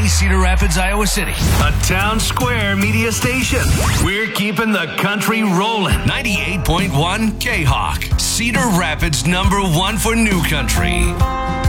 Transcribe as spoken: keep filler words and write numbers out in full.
Cedar Rapids, Iowa City. A Town Square media station. We're keeping the country rolling. ninety-eight point one K-Hawk. Cedar Rapids number one for new country.